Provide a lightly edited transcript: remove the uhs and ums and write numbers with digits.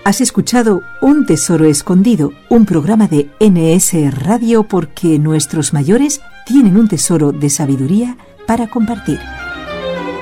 Has escuchado Un Tesoro Escondido, un programa de NS Radio porque nuestros mayores tienen un tesoro de sabiduría para compartir.